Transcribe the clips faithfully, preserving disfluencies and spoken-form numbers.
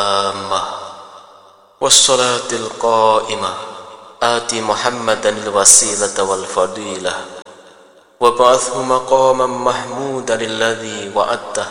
التامة والصلاة القائمة آت محمدا الوسيلة والفضيلة وابعثه مقاما محمودا الذي وعدته.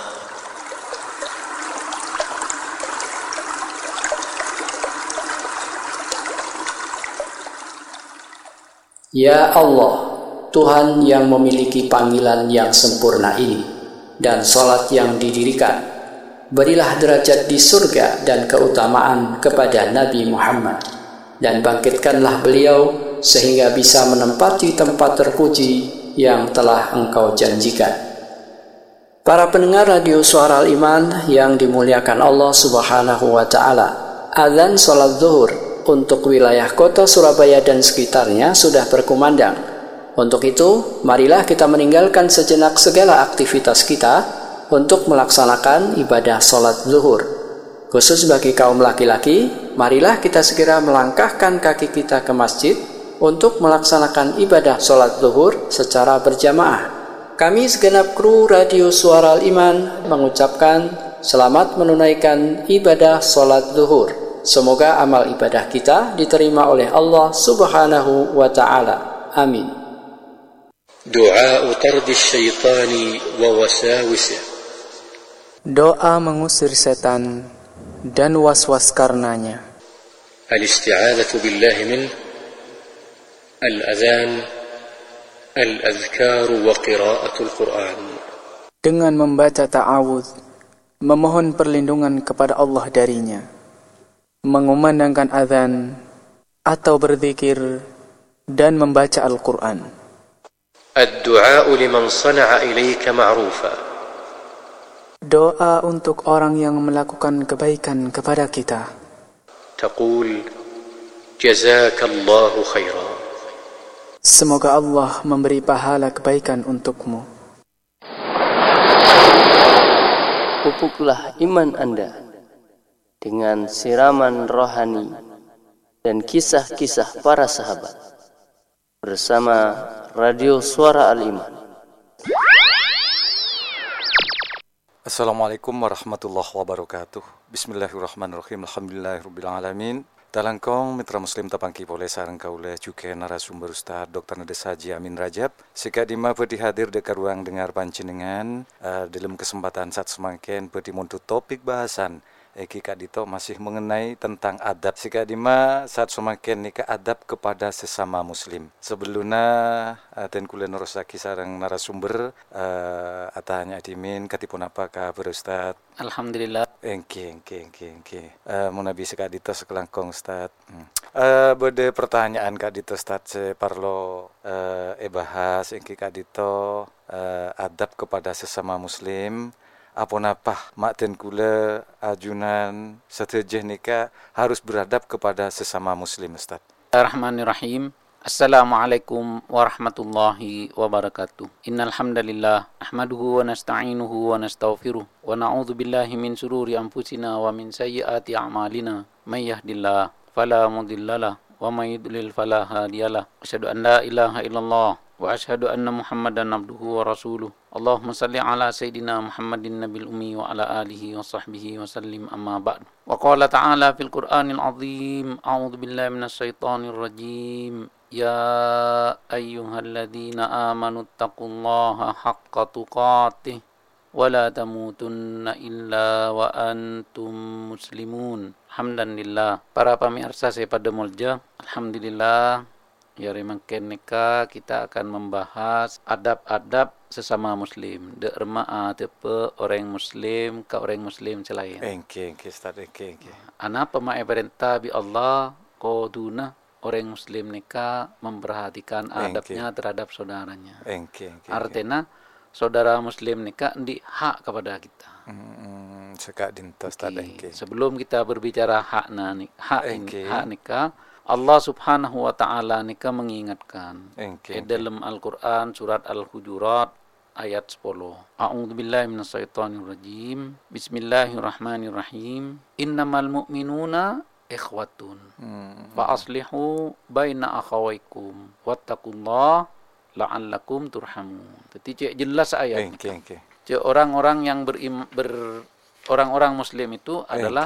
Ya Allah, Tuhan yang memiliki panggilan yang sempurna ini dan salat yang didirikan, berilah derajat di surga dan keutamaan kepada Nabi Muhammad, dan bangkitkanlah beliau sehingga bisa menempati tempat terpuji yang telah Engkau janjikan. Para pendengar radio Suara Al-Iman yang dimuliakan Allah Subhanahu wa Ta'ala, azan salat zuhur untuk wilayah kota Surabaya dan sekitarnya sudah berkumandang. Untuk itu, marilah kita meninggalkan sejenak segala aktivitas kita untuk melaksanakan ibadah salat zuhur. Khusus bagi kaum laki-laki, marilah kita segera melangkahkan kaki kita ke masjid untuk melaksanakan ibadah salat zuhur secara berjamaah. Kami segenap kru Radio Suara Al-Iman mengucapkan selamat menunaikan ibadah salat zuhur. Semoga amal ibadah kita diterima oleh Allah Subhanahu wa Ta'ala. Amin. Doa tardi syaitani wa wasawisih. Doa mengusir setan dan was-was karenanya. Al-isti'adzatu billahi min al-adhan, al-adhkar wa qira'atul Qur'an. Dengan membaca ta'awudz, memohon perlindungan kepada Allah darinya, mengumandangkan azan atau berzikir dan membaca Al-Quran. Ad-du'a liman sana'a ilayka ma'rufa. Doa untuk orang yang melakukan kebaikan kepada kita. Taqul jazakallahu khairan. Semoga Allah memberi pahala kebaikan untukmu. Pupuklah iman Anda dengan siraman rohani dan kisah-kisah para sahabat bersama Radio Suara Al-Iman. Assalamualaikum warahmatullahi wabarakatuh. Bismillahirrahmanirrahim. Alhamdulillahirabbil alamin. Talangkong mitra muslim tapangki boleh sareng kaula juga narasumber Ustaz Doktor Nades Haji Amin Rajab. Sikadima pedi hadir dekat ruang dengar panjenengan uh, dalam kesempatan saat semakin pedi muntut topik bahasan Eki Kak Dito masih mengenai tentang adab. Sikadima saat semakin nikah adab kepada sesama muslim. Sebelumnya ten kula nerosaki sareng narasumber uh, atanya adimin katipun apa kabar Ustaz? Alhamdulillah. Engke engke engke engke. Eh munabi Kak Dito sekelangkong Ustaz. Hmm. Uh, bade pertanyaan Kak Dito Ustaz se parlo uh, e bahas engke Kak Dito uh, adab kepada sesama muslim. Apa-apa makten kula ajunan setejeh nikah harus beradab kepada sesama muslim Ustaz. Bismillahirrahmanirrahim. Assalamualaikum warahmatullahi wabarakatuh. Innal hamdalillah nahmaduhu wa nasta'inuhu wa nastaghfiruh wa na'udzu billahi min shururi anfusina wa min sayyiati a'malina. May yahdihillahu fala mudhillalah wa may yudlil fala hadiyalah. Asyhadu an la ilaha illallah wa asyhadu anna Muhammadan abduhu wa rasuluh. Allahumma salli ala sayyidina Muhammadin nabil ummi wa ala alihi wa sahbihi wa sallim amma ba'du. Wa qala ta'ala fil Qur'anil azim, a'udzu billahi minasy syaithanir rajim. Ya ayyuhalladzina amanu taqullaha haqqa tuqatih wa la tamutunna illa wa antum muslimun. Hamdanillah. Para pemirsa saya pada mulja, alhamdulillah ya remaken nikah kita akan membahas adab-adab sesama muslim. De rema'a tepe orang muslim ke orang muslim selain. Engke engke Ustaz engke engke. Ana pemae perintah bi Allah qoduna orang muslim nikah memperhatikan adabnya engke terhadap saudaranya. Engke engke. Artinya saudara muslim nikah di hak kepada kita. Hmm, sekak dinta Ustaz engke. Sebelum kita berbicara hak na hak engke. hak nikah, Allah Subhanahu wa Ta'ala nikah mengingatkan engke, di dalam Al-Quran surat Al-Hujurat ayat sepuluh. A'udzu billahi minasyaitonir rajim. Bismillahirrahmanirrahim. Innamal mu'minuna ikhwatun. Hmm. Fa aslihu baina akhawaykum wattaqullaha la'allakum turhamun. Jadi cek jelas ayat. Engke engke. Cek orang-orang yang berim, ber orang-orang muslim itu adalah engke.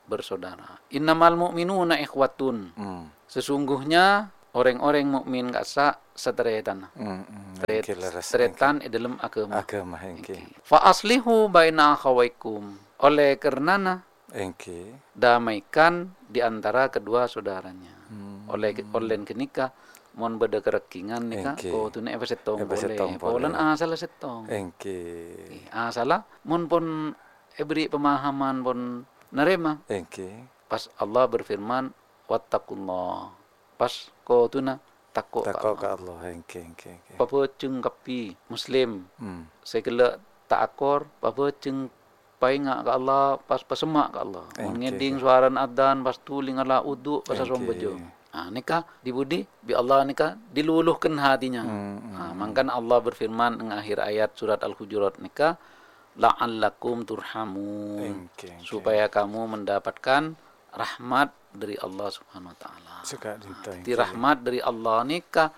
bersaudara. Innamal mu'minuna ikhwatun. Hmm. Sesungguhnya orang-orang mukmin kasa seteretan. Hmm. Seteretan di dalam agama. Agama engke. Fa aslihu baina akhawaikum. Oleh karenana engke damaikan di antara kedua saudaranya. Hmm. Oleh oleh kenika mon beda kerekingan nika ko tune apa setong boleh. Polan asal setong. Engke. Asal mon pun beri pemahaman pun nerima. Engke. Pas Allah berfirman wattaqullah. Pas ko tuna takut takut ke Allah. Engke engke engke. Papa ceng kapi muslim. Hmm. Sekala tak akor papa ceng painga ke Allah pas pasemak ke Allah. Ngeding suaran adzan pas tuling ala udu pas sombejo. Ah nikah dibudi bi Allah nikah diluluhkan hatinya. Hmm, hmm. Ah mangkan Allah berfirman di akhir ayat surat Al-Hujurat nikah la'allakum turhamun. Okay, okay. Supaya kamu mendapatkan rahmat dari Allah Subhanahu wa taala. Di rahmat dari Allah nikah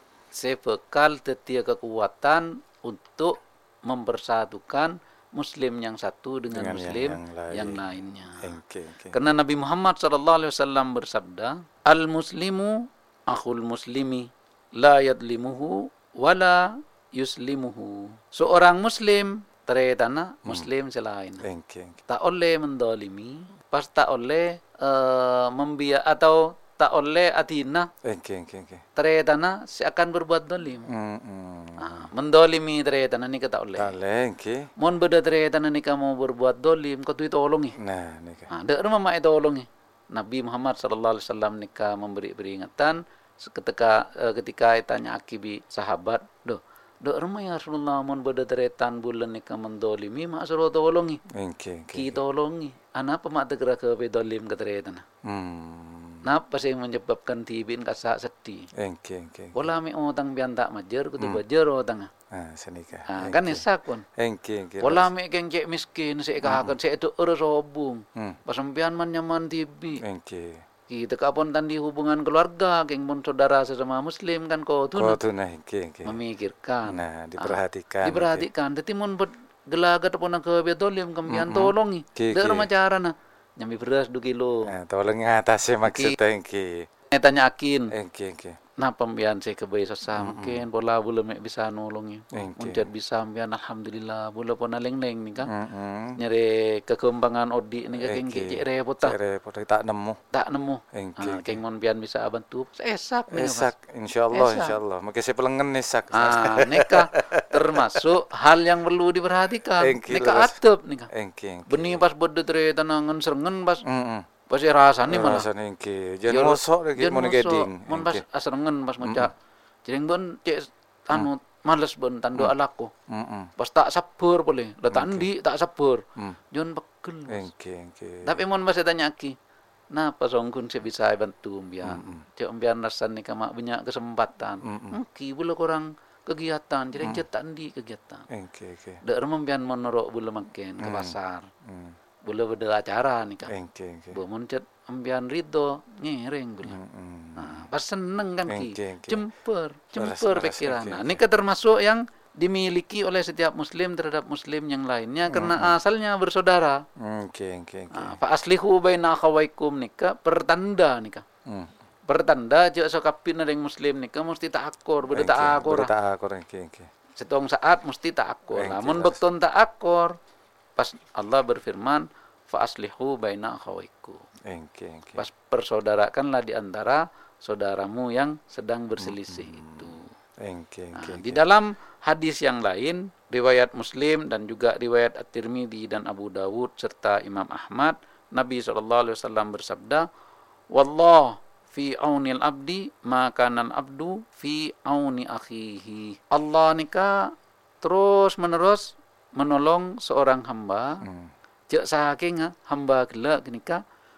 sebekal tetia kekuatan untuk mempersatukan muslim yang satu dengan, dengan muslim yang, yang, lain. yang lainnya. Okay, okay. Karena Nabi Muhammad sallallahu alaihi wasallam bersabda, "Al-muslimu akhul muslimi, la yadlimuhu wala yuslimuhu." Seorang muslim teretana muslim hmm. selain. Okay, okay. Tak oleh mendolimi, pas tak oleh uh, membia atau tak oleh atina. Okay, okay, okay. Teretana seakan berbuat dolim. Hmm, hmm. Ah, mendolimi teretana ni tak oleh. Tak oleh, okay. Mon beda teretana ni kamu berbuat dolim, kau tu tolongi. Nah, nika. Ah, dak rumah itu tolongi. Nabi Muhammad sallallahu alaihi wasallam nika memberi peringatan ketika uh, ketika tanya akibi sahabat, doh, dak rumah ya Rasulullah mon beda teretan bulan nika mendolimi, mak suruh tolongi. Okay, okay. Ki tolongi. Ana pemak tegera ke dolim ke teretana. Hmm. Napa sih menyebabkan tibin kasa sedih? Engke engke. Pola mi otang bian tak majer kudu hmm. bajer otang. Ah senika. Ah kan esak pun. Engke engke. Pola mi keng cek miskin sik kahakan sik itu urus robung. Hmm. Pasampian man nyaman tibi. Engke. Kita kapon tandi hubungan keluarga keng pun saudara sesama muslim kan kau tu. Kau tu nah engke engke. Memikirkan. Nah diperhatikan. Ah, diperhatikan. Dadi mun gelagat pun ke bedolim kembian tolongi. Dak rumah carana. Nyambi beras dua kilo. Nah, tolong atasnya maksudnya engke. Tanya akin. Engke engke. Nah pembian saya kebayi sesam mungkin bola belum bisa nolongi. Muncet bisa pembian alhamdulillah bola pun naleng-leng nih kan. Nyari kekembangan odi nih kan keng repot tak. Repot tak nemu. Tak nemu. Keng mon pian bisa bantu. Esak. Esak insyaallah insyaallah. Maka saya pelengen esak. Ah neka termasuk hal yang perlu diperhatikan. Neka atep nih kan. Engke. Benih pas bode tre tanangan serengen pas. Pasti rasanya mana? Rasanya engke. Jangan mosok lagi mau geding. Mon pas aserengen pas ngocak. Jadi bon cek anu males bon tando alaku. Pas tak sabar boleh. Lah tandi tak sabar. Jon pegel. Engke engke. Tapi mon pas tanya aki. Nah pas ongkun saya bisa bantu mbian. Cek mbian rasan ni kama banyak kesempatan. Engki bula kurang kegiatan. Jadi cek tandi kegiatan. Engke engke. Dak remem mbian monorok bula makin ke pasar. Boleh beda acara nih kan. Engke engke. Bo muncet ambian ridho ngereng bula. Nah, pas seneng kan ki. Cemper, cemper pikiran. Nah, ini termasuk yang dimiliki oleh setiap muslim terhadap muslim yang lainnya karena asalnya bersaudara. Engke engke engke. Fa aslihu baina akhawaikum nikah pertanda nikah. Pertanda jek sakapin dengan muslim nikah mesti tak akor, beda tak akor. Tak akor engke engke. Setong saat mesti tak akor. Namun bekton tak akor. Pas Allah berfirman, fa aslihu baina akhawaikum. Engke engke. Pas persaudarakanlah di antara saudaramu yang sedang berselisih hmm. itu. Engke engke. Nah, di dalam hadis yang lain, riwayat Muslim dan juga riwayat At-Tirmidzi dan Abu Dawud serta Imam Ahmad, Nabi sallallahu alaihi wasallam bersabda, "Wallah fi aunil abdi ma kana al-abdu fi auni akhihi." Allah nikah terus menerus menolong seorang hamba. Hmm. Cek saking hamba gelak nikah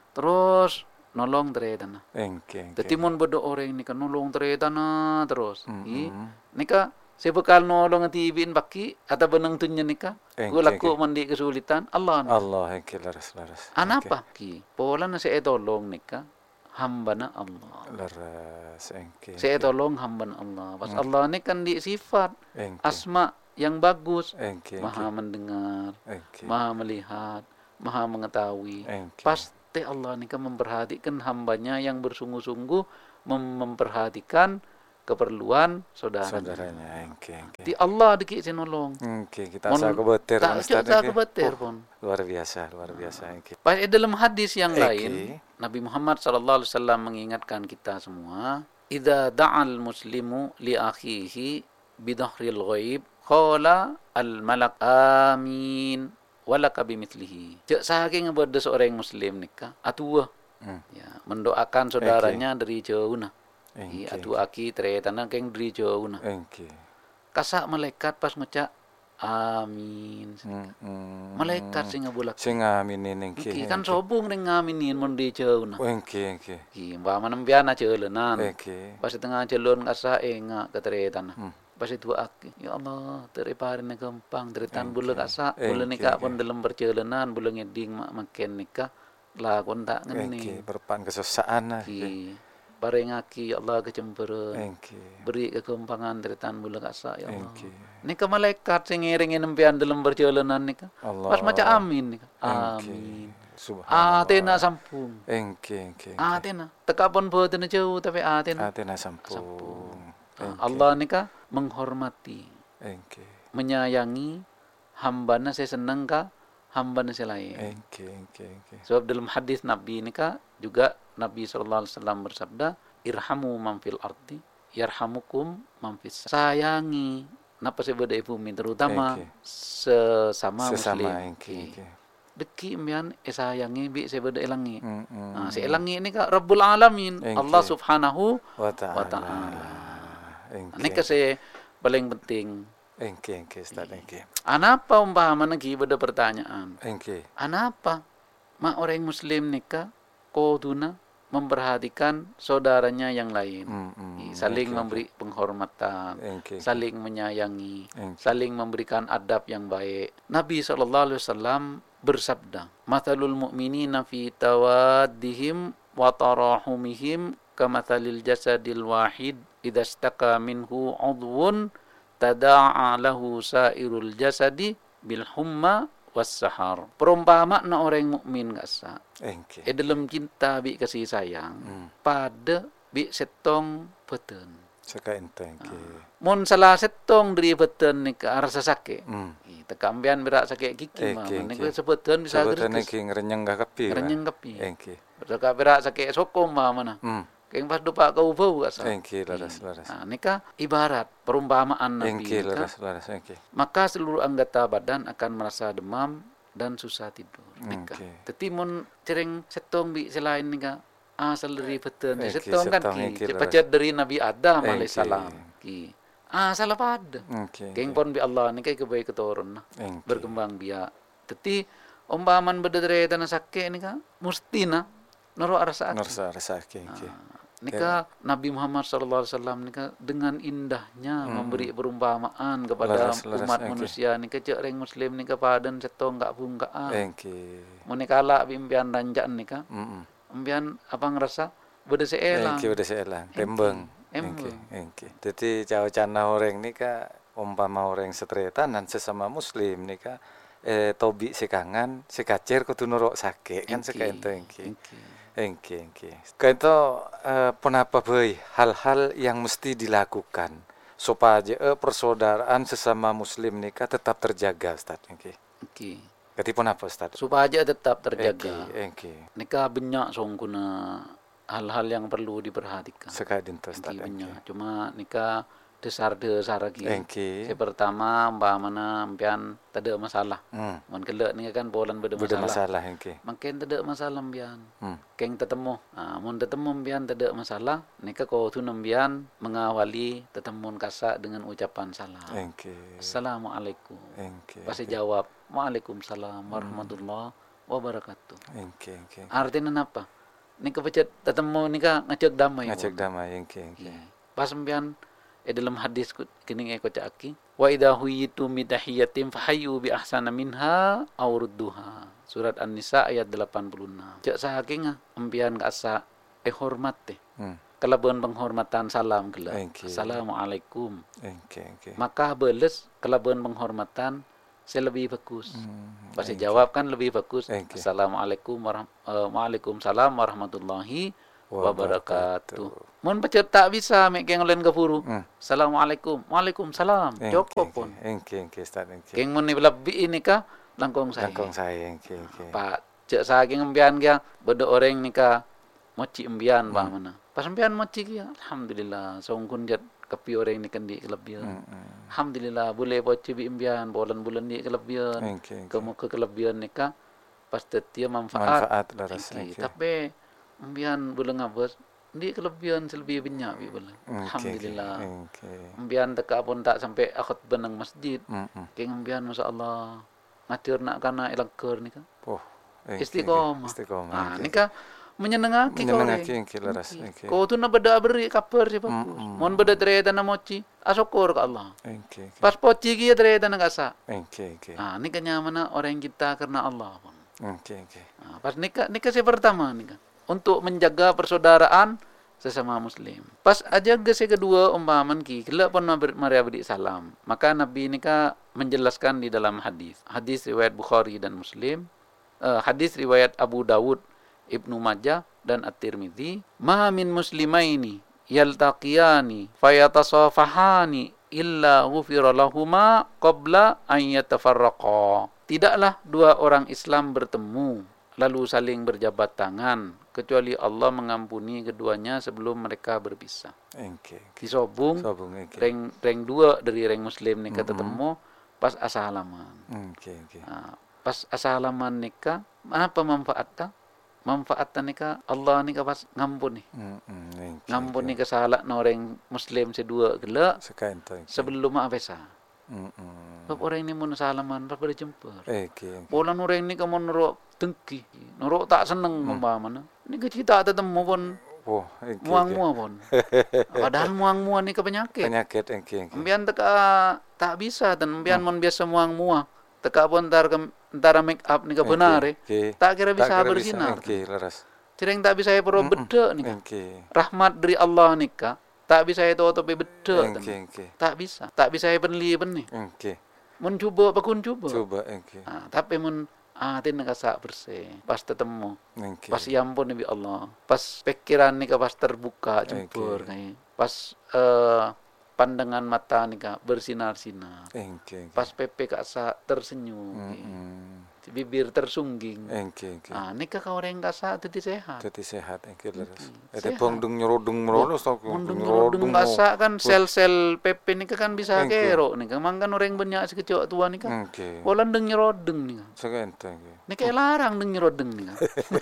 terus nolong teretana. Engke engke. Dadi mun bodo orang nikah nolong teretana terus. I nikah sebekal nolong tibin baki atau benang tunya nikah. Ku laku mandi kesulitan Allah. Allah engke laras laras. Anapa ki? Pola na saya tolong nikah hamba na Allah. Laras engke. Saya tolong hamba na Allah. Pas hmm. Allah ni kan di sifat engke. Asma yang bagus, engke, maha engke. mendengar, engke. maha melihat, maha mengetahui. Engke. Pas teh Allah nika memperhatikan hambanya yang bersungguh-sungguh mem- memperhatikan keperluan saudaranya. Saudaranya, engke, engke. Di Allah dikit sinolong. Engke, kita asa kebeter tak Ustaz, tak engke. kebeter Oh, pun. luar biasa, luar biasa engke. Pas dalam hadis yang Eki. lain, Nabi Muhammad sallallahu alaihi wasallam mengingatkan kita semua, "Idza da'al muslimu li akhihi bidahril ghaib, qala al malak amin walaka bimithlihi." Cek saking ngebedes seorang muslim nikah atua. Hmm. Ya, mendoakan saudaranya dari jauh nah. Engke. I atu aki tere tanang keng dari jauh nah. Engke. Kasak malaikat pas ngecak amin. Hmm, hmm. Malaikat sing ngabulak. Sing ngaminin engke. Ki kan sobung ning ngaminin mun di jauh nah. Engke, engke. Ki mbah manempian aja leunan. Engke. Pas tengah celon kasa enga ke tere tanah. Hmm. Pas itu aki, ya Allah, tere parin gampang, tere tan Engke. bule kasa, bule Engke, nikah engke. pun dalam perjalanan, bule ngeding mak makin nikah, lah kon tak Engke, ngene. berpan kesusaan lah. Ki bareng aki, ya Allah kecempereun. Engke. Beri kegampangan dari tan bule kasa, ya Allah. Engke. Nika malaikat sing ngiringin nempian dalam perjalanan nika. Allah. Pas maca amin nika. Engke. Amin. Subhanallah. Atena sampung. Engke, engke. Atena. Teka pun boten jauh tapi atena. Atena sampung. Engke. Allah nika menghormati, Engke. menyayangi hambana saya seneng ka hambana saya lain. Engke, engke, engke. Sebab dalam hadis Nabi nika juga Nabi sallallahu alaihi wasallam bersabda, irhamu man fil ardi yarhamukum man fis. Sayangi napa sebeda bumi terutama Engke. sesama, Sesama muslim. engke, engke. Deki embian eh sayangi bi sebeda elangi. Hmm, hmm. Nah, si elangi ini ka Rabbul Alamin, Engke. Allah Subhanahu Wa ta'ala. wa ta'ala. Engke. Ini kasi paling penting. Engke, engke, Ustaz, engke. Anapa umpama lagi pada pertanyaan? Engke. Anapa mak orang muslim nikah koduna memperhatikan saudaranya yang lain, Hmm, hmm. saling Engke, memberi penghormatan, Engke. saling menyayangi, Engke. saling memberikan adab yang baik. Nabi sallallahu alaihi wasallam bersabda, "Mathalul mu'minina fi tawaddihim wa tarahumihim kamathalil jasadil wahid idza istaka minhu 'udwun tada'a lahu sairul jasadi bil humma was sahar." Perumpama na orang mukmin kasa Engke. e dalam cinta bi kasih sayang Hmm. pada bi setong beten. Saka ente, engke. Mun salah setong dari beten ni ke arah sakit. Hmm. Tekambian berak sakit gigi mah. Engke, Nek engke. sebetan bisa Sebetulnya gerges. engke ngerenyeng gak kepi. Renyeng kepi. Engke. Betul berak sakit sokong mah mana. Hmm. Keng pas dupa kau bau kasa. Engke, laras, laras. Nah, nikah ibarat perumpamaan Nabi Engke, nikah, laras, laras, engke. maka seluruh anggota badan akan merasa demam dan susah tidur. Nikah. Engke. Tetapi mun cereng setong bi selain nikah asal dari beten. Engke, Setong kan setong, ki engke, cepat dari Nabi Adam Engke. alaihissalam. Ki asal pada. Engke. Keng pon bi Allah nikah kebaik keturun nah. Engke. Berkembang biak. Tetapi umpaman berdere tanah sakit nikah mesti nah noro rasa aki. Nursa, rasa, engke, engke. Nika Nabi Muhammad sallallahu alaihi wasallam nika dengan indahnya memberi perumpamaan kepada Laras, laras, umat engke. manusia nika cek reng muslim nika padan setong gak bungkaan. Engke. Mun nika ala bimpian ranjaan nika Mm-mm. empian apa ngerasa beda seelang. Engke udah seelang. Tembeng. Embeng. Engke, engke. Jadi cawa cana orang ni ka umpama orang setretanan sesama muslim ni ka eh tobi sekangan sekacer kudu nurok sake kan Engke. seka ento engke. Engke. Engke, engke. Kaito eh, penapa boy hal-hal yang mesti dilakukan supaya eh, persaudaraan sesama muslim ni ka tetap terjaga, Ustaz. Engke. Engke. Kati penapa, Ustaz? Supaya tetap terjaga. Engke, engke. Nika banyak songkuna hal-hal yang perlu diperhatikan. Seka dinto, Ustaz. Engke Engke. banyak. Cuma nika desar-desar lagi. Engke. Si pertama umpamana empian tak ada masalah. Hmm. Mun kelak ni kan polan beda Beda masalah. masalah, engke. Makin tak ada masalah empian. Hmm. Keng tetemu. Ah, mun tetemu empian tak ada masalah, nika kau tu nembian mengawali tetemun kasa dengan ucapan salam. Engke. Assalamualaikum. Engke. Pasti jawab, Waalaikumsalam warahmatullahi wabarakatuh. Engke, engke. Artinya apa? Nika pecet tetemu nika ngecek damai. Ngajak damai, engke, engke. Pas empian eh dalam hadis kini eh kocak aki wa idza huyitu midahiyatin fahayu bi ahsana minha aw rudduha. Surat An-Nisa ayat delapan puluh enam. Cak saking empian kasa eh hormat teh. Hmm. Kelabuan penghormatan salam kela. Engke. Assalamualaikum. Engke, engke. Maka beles kelabuan penghormatan saya lebih bagus. Hmm, Pas okay. jawab kan lebih bagus. Okay. Assalamualaikum warahmatullahi uh, Waalaikumsalam warahmatullahi wabarakatuh. Wabarakatuh. Mun pecet tak bisa mek keng len gafuru. Hmm. Assalamualaikum. Waalaikumsalam. Engke, Cukup pun. engke, engke, Ustaz, engke. Keng mun lebih ini kah langkong saya. Langkong saya, engke, engke. Pak cek saya keng embian kia beda orang nikah moci embian Hmm. pak mana. Pas embian moci kia alhamdulillah songkun jat kepi orang ni kendi kelebihan. Hmm, hmm. Alhamdulillah boleh poci bi embian bulan-bulan ni kelebihan. Engke, engke. Kamu ke kelebihan nikah pas tetia manfaat. Manfaat laras, Engke. engke. Tapi embian bulan ngabas di kelebihan selebih banyak bi bulan. Engke, Alhamdulillah. engke. Embian teka pun tak sampai akad benang masjid. Hmm, hmm. Keng embian masya-Allah ngatur nak kana ilangker nikah. Oh, engke, Istiqomah. Istiqomah. Ah, engke. nikah menyenangkan kau Menyenangaki, orang. engke, laras, engke. Kau tu nak beda beri kabar si bagus. Mm-mm. Mohon beda tereta na moci. Asyukur ke Allah. Engke, engke. Pas poci kia tereta na kasa. Engke, engke. Ah, ni kenyamanan orang kita karena Allah pun. Engke, engke. Ah, pas nikah nikah si pertama nikah untuk menjaga persaudaraan sesama muslim. Pas aja ke si kedua umpaman ki kelak pun mari abdi salam. Maka Nabi nikah menjelaskan di dalam hadis. Hadis riwayat Bukhari dan Muslim. Uh, hadis riwayat Abu Dawud, Ibnu Majah dan At-Tirmidzi, "Ma min muslimaini yaltaqiyani fayatasafahani illa ghufira lahuma qabla an yatafarraqa." Tidaklah dua orang Islam bertemu lalu saling berjabat tangan kecuali Allah mengampuni keduanya sebelum mereka berpisah. Engke, engke. Disobung Sobung, engke. reng reng dua dari reng muslim nikah Mm-mm. ketemu pas asalaman. Engke, engke. Nah, pas asalaman nikah, apa manfaatnya? Manfaatnya nikah Allah nikah pas ngampuni. Hmm, hmm, engke, Ngampuni engke. kesalahan orang muslim sedua gelak Sekain to, engke. sebelum maafesa. Hmm, hmm. Sebab orang ini mun salaman pas pada jemput. Engke, engke. Polan orang ini kamu norok tengki, norok tak seneng Hmm. umpamana. Ini kita tetemu pun Oh, engke, muang engke. mua pun. Padahal muang mua ni ke penyakit. Penyakit, engke, engke. Embian teka tak bisa dan embian mon biasa muang mua. Teka pun antar ke antara make up ni ke benar eh. Engke. Tak kira bisa Tak kira bersinar. Engke, laras. Cireng tak bisa pro beda ni kan. Engke. Rahmat dari Allah ni ka. Tak bisa itu atau beda. Engke, engke. Tak bisa. Tak bisa penli benih. Engke. Mun cuba pakun cuba. Coba, engke. Ah, tapi mun ah tin kasak bersih. Pas ketemu. Engke. Pas yampun Nabi Allah. Pas pikiran ni ka pas terbuka jempur Okay. kayak. Pas eh, pandangan mata ni ka bersinar-sinar. Engke, engke. Pas pepe kasa tersenyum. Hmm, kayak. hmm. Bibir tersungging. Engke, engke. Ah, nikah kau orang kasa teti sehat. Jadi sehat, engke, laras. Sehat. Ada pong dung nyerodung merolos tau. Mundung nyerudung kasa kan sel-sel pepe nikah kan bisa Engke. kero nikah. Mangkan orang banyak sekecok tua nikah. Engke. Walan deng nyerodeng nikah. Sekain to, engke. Nikah larang deng nyerodeng nikah.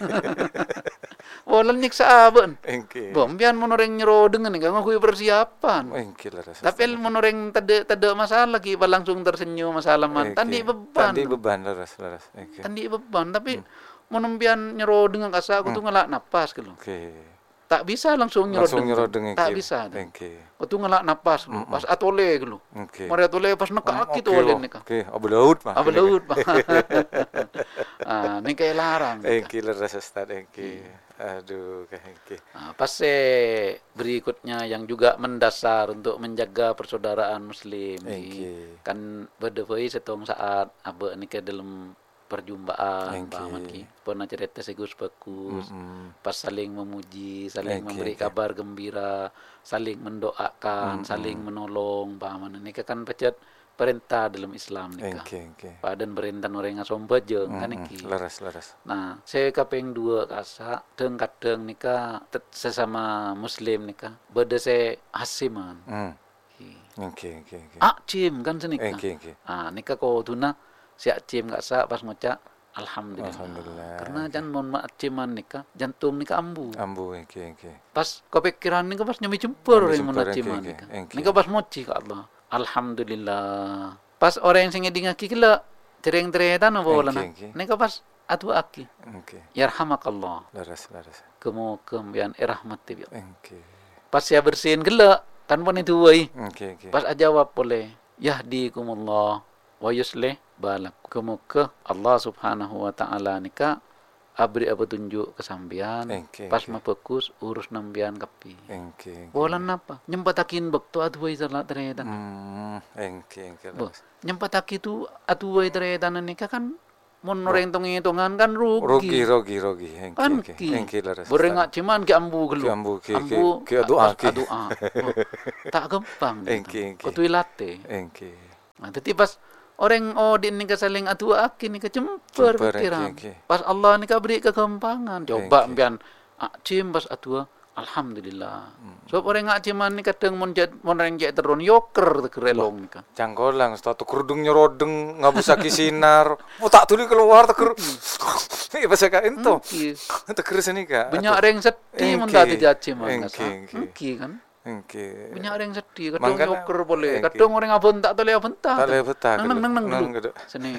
Walan nyiksa aben. Engke. Bom bian mon orang nyerodeng nikah ngakui persiapan. Engke, laras. Tapi mon orang tade tade masalah ki ba langsung tersenyum masalah man. Engke. Tandi beban. Tandi beban, laras, laras. Engke. Tandi beban tapi mon bian nyerodeng kasa aku tuh ngelak napas gitu. Oke. Tak bisa langsung Langsung nyerodeng. nyerodeng, Tak engke. bisa. Engke. Aku ngelak napas dulu. Pas atole gitu. Oke. Mari atole pas nekak gitu Oke, oleh oh. nikah. Oke, abu laut mah. Apa laut pak? Ah, ini kayak larang. Engke, laras, Ustaz, engke. Aduh, kayak engke. Nah, pas eh, berikutnya yang juga mendasar untuk menjaga persaudaraan Muslim. Engke. Kan berdevoi setong saat abe nikah dalam perjumpaan, Engke. paman ki. Pernah cerita segus bagus. Mm-mm. Pas saling memuji, saling Engke, memberi engke. kabar gembira, saling mendoakan, saling menolong, paman. Nikah kan pecet perintah dalam Islam nikah. Engke, engke. Padan perintah orang ngasom bajeng kan Mm-mm. iki. Laras, laras. Nah, saya kapeng dua kasa, deng kadeng nikah tet- sesama Muslim nikah. Beda saya hasiman. Hmm. Ki. Engke, engke, engke. Ah, cim kan senikah. Engke, engke. Ah, nikah kau tuna si cim kasa pas ngocak alhamdulillah. Alhamdulillah. Karena jangan mohon maaf ciman nikah, jantung nikah ambu. Ambu, engke, engke. Pas kepikiran nikah pas nyami jempur Nyami yang jempur, mana engke, ciman engke, nikah. engke. Nikah pas moci ke Allah. Alhamdulillah. Pas orang yang singi dingaki kela tereng-teretan apa wala na. Engke, engke. Nikah pas atu aki. Engke. Yarhamakallah. Laras, laras. Kemu kembian irahmat tibi. Engke. Pas ya bersihin gela kan pun itu wai. Engke, engke. Pas ajawab boleh. Yahdikumullah wa yuslih balak. Kemu ke Allah Subhanahu wa taala nikah abri apa tunjuk kesambian Engke, pas engke. mah fokus urus nambian kapi. Engke. Bolan apa? Nyempatakin bekto atu wai salat teretan. Hmm, engke engke. Bo, nyempataki tu atu wai teretan nikah kan mun orang hitung-hitungan kan rugi. Rogi rogi rogi engke Kan engke. ki. Engke laras. Berengak cuman ki ambu gelu. Ki ambu, ki- ambu ki- ki doa, pas ki. doa. Oh, tak gampang. Engke, engke. Kotui late. Engke. Nah, tapi pas orang oh di nikah saling atu aki nikah cemper Cemper, pikiran. engke, engke. Pas Allah nikah beri kegampangan. Coba Engke. mpian acim pas atua alhamdulillah. Hmm. Sebab orang ngaciman nikah kadang mun jat mun orang jat terun yoker kerelong nikah. Cangkolang statu kerudung nyerodeng ngabusaki sinar. Oh tak tuli keluar teker. Eh bahasa ka ento. Engki. Teker seni ka. Banyak orang sedih mun Engke. tadi jaciman Engke, kasa. engke. Engki kan. Engke. Banyak orang sedih, kadang Mangkana- yoker boleh, engke. kadang orang abon tak tole abon tak. Tak boleh betah. Neng neng neng Neng dulu. gitu. Seni.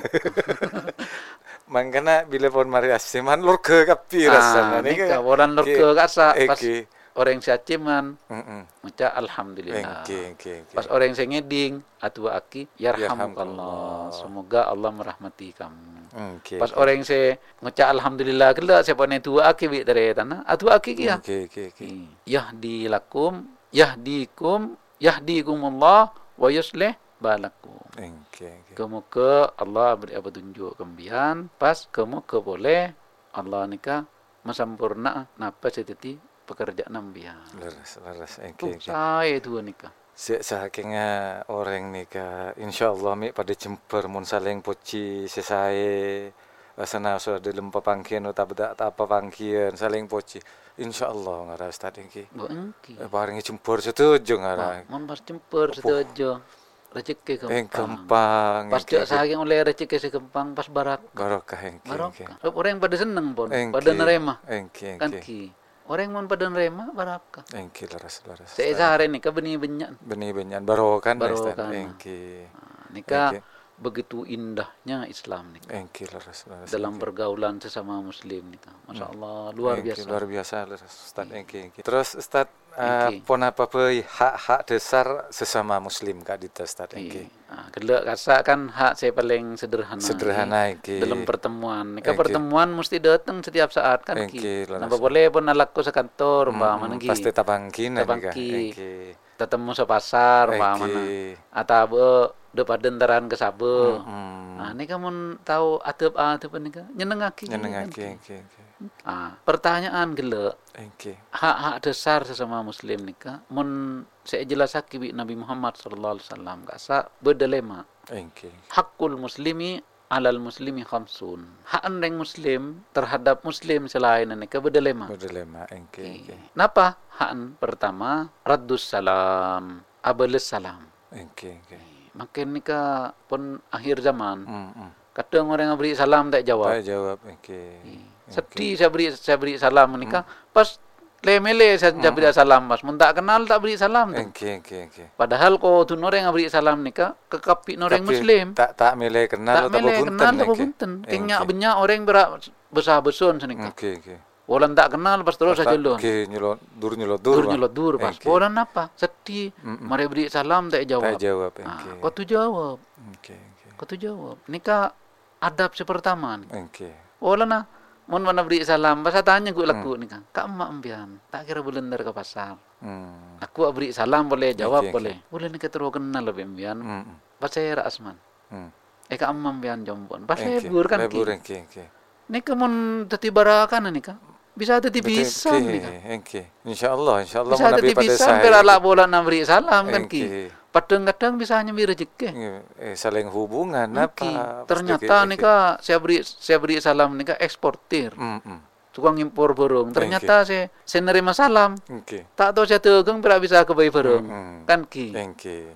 Mangkana bila pon mari asiman lur ke kapi rasana Ah, nikah bolan lor ke kasa pas Eki. orang siaciman Heeh. ngucap alhamdulillah. Engke engke engke. Pas orang yang ngeding atu aki Yarhamukallah. yarhamukallah. Semoga Allah merahmati kamu. Engke. Pas orang se ngucap alhamdulillah kelak siapa ne tua aki bi dari tanah atu aki kia. Engke engke engke. Yahdi lakum yahdikum yahdikumullah wa yuslih balakum. Engke engke. Kamu ke Allah beri petunjuk kembian pas kamu ke boleh Allah nikah masampurna napa setiti pekerjaan nambian. Laras laras engke Tuh engke. saya itu nikah. Se sakinga orang nikah insyaallah mi pada jemper mun saling poci sesae asana sudah dalam papangkian atau tak apa pangkian saling poci insyaallah ngara ustaz engke. Bo engki. Eh paringi jemper setuju ngara. Mon pas jemper setuju. Rezeki Eng kempang. kempang. Pas engke, jak engke. saking oleh rezeki si kempang pas barak. Barokah engke engke. Barokah. Sebab orang pada seneng pun, Engke, pada nerima. Engke Kan engke. ki. Orang mon pada nerima barakah. Engke laras laras. Saya hari nikah benih banyak. Benih benyan barokan Barokan. ustaz engke. Nikah Engke. begitu indahnya Islam nikah. Engke laras laras. Dalam pergaulan sesama muslim nikah. Masya Allah luar Engke, biasa. luar biasa laras ustaz engke engke. Terus ustaz Engke. uh, pon apa pe hak-hak dasar sesama muslim kak di ustaz engke. Nah, kedua kasa kan hak saya paling sederhana. Sederhana engke. Dalam pertemuan. Nikah Engke. pertemuan mesti datang setiap saat kan Engke, ki. laras. Napa boleh pun alakku sekantor Hmm, umpama nagi. pasti tabangkin Tabangki. engke. Tetemu sepasar umpama Engke. mana. Atau depan dentaran ke sabe. Hmm. Nah, ini kamu tahu atep atep nikah nyenengaki. Nyenengake kan, engke engke. ki. Ah, pertanyaan gele Engke. hak-hak dasar sesama muslim nikah mun saya jelasaki bi Nabi Muhammad sallallahu alaihi wasallam kasa berdelema. Engke. Hakul muslimi alal muslimi khamsun. Hak orang muslim terhadap muslim selain nikah berdelema. Berdelema engke engke. Napa? Hak pertama raddus salam, abales salam. Engke engke. Makin nikah pun akhir zaman. Hmm. hmm. Kadang orang yang beri salam tak jawab. Tak jawab engke. Sedih saya beri saya beri salam nikah. Pas lemele saya hmm. beri salam pas. Mun tak kenal tak beri salam. tu. Engke engke engke. Padahal kau tu orang yang beri salam nikah kekapi orang Tapi muslim. Tak tak milih kenal Tak atau mele punten kenal tak engke. punten. Tinggal Engke. banyak orang berak besar besun senikah. Oke oke. Walan tak kenal pas terus saja dulu. Oke nyelot dur nyelot dur. Dur nyelot dur pas. Engke. Walan apa? Sedih. Mm-mm. Mari beri salam tak jawab. Tak jawab Ah, engke. kau tu jawab. Oke oke. Kau tu jawab. Nikah adab sepertama. Engke. Walan nah. Mun mana beri salam, pas tanya gue laku nikah. Kak emak empian. Tak kira belender ke pasar. Hmm. Aku beri salam boleh, jawab Oke, oke. boleh. Boleh nikah terus kenal lebih empian. Hmm. Pas saya rasman. Hmm. Eh kak emak empian jompon. Pas Engke. lebur kan Lebur ki. engke engke. Nikah mun teti barakan nikah. Bisa teti bisa Engke, nikah. engke. Insyaallah insyaallah Bisa teti bisa beralak bola nak beri salam kan ki. Engke. Kadang-kadang bisa nyambi rezeki. Eh saling hubungan Engke. apa? Ternyata nikah saya beri saya beri salam nikah eksportir. Hmm. hmm. Tukang impor burung. Ternyata saya saya nerima salam. Engke. Tak tahu saya tegang tidak bisa ke bayi burung. Hmm. Kan ki. Engke.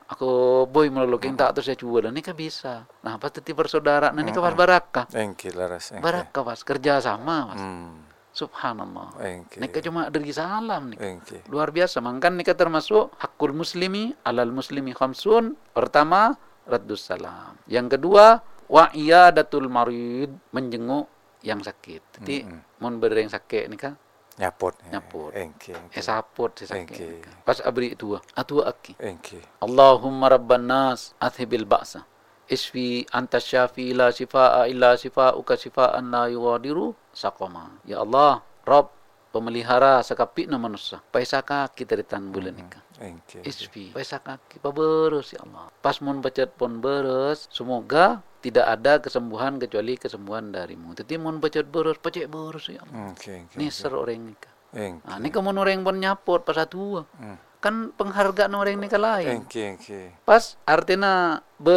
Aku boy meloloking tak tahu saya jual ini kan bisa. Nah pas teti bersaudara, nah ini kan pas barakah. Engke laras engke. Barakah pas kerja sama mas. Hmm. Subhanallah. Engke. Nikah cuma dari salam nih. Engke. Luar biasa. Mangkan nikah termasuk hakul muslimi alal muslimi khamsun. Pertama raddus salam. Yang kedua wa iyadatul marid, menjenguk yang sakit. Jadi Mm-mm. mun bener yang sakit nikah Nyapot. Nyapot. Engke. eh saput si sakit. Engke. nikah. Pas abri tua, atua aki. Engke. Allahumma rabban nas athibil ba'sa isfi antas syafi la sifaa illa sifauka sifaan la yughadiru saqama. Ya Allah, Rabb pemelihara sakapina manusia. Paisaka kita ditan bulan ika. Isfi, paisaka kita beres ya Allah. Pas mun bacet pun beres, semoga tidak ada kesembuhan kecuali kesembuhan darimu. Tetapi mun bacet beres, pacek beres ya Allah. Okay, okay, Niser okay. orang ika. Nah, ni kamu orang pun nyapot pas satu. Hmm. Kan penghargaan orang ni lain. Okay, okay. Pas artinya